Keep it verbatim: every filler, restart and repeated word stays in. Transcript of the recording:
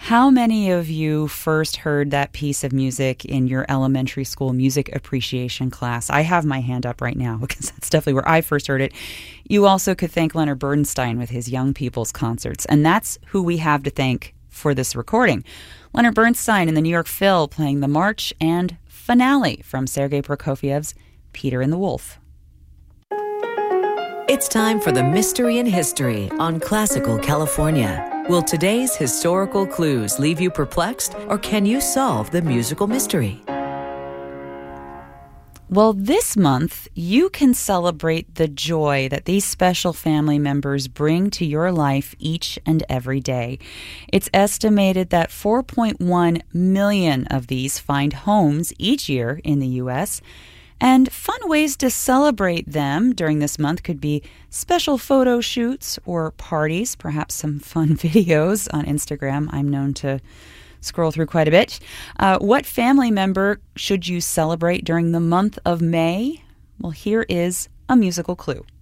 How many of you first heard that piece of music in your elementary school music appreciation class? I have my hand up right now because that's definitely where I first heard it. You also could thank Leonard Bernstein with his Young People's Concerts, and that's who we have to thank for this recording. Leonard Bernstein and the New York Phil playing the march and finale from Sergei Prokofiev's Peter and the Wolf. It's time for the Mystery in History on Classical California. Will today's historical clues leave you perplexed, or can you solve the musical mystery? Well, this month, you can celebrate the joy that these special family members bring to your life each and every day. It's estimated that four point one million of these find homes each year in the U S, and fun ways to celebrate them during this month could be special photo shoots or parties, perhaps some fun videos on Instagram. I'm known to scroll through quite a bit. Uh, what family member should you celebrate during the month of May? Well, here is a musical clue.